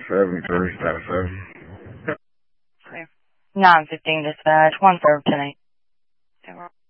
7-3, status 7. Clear. 915 dispatch, 1 serve tonight.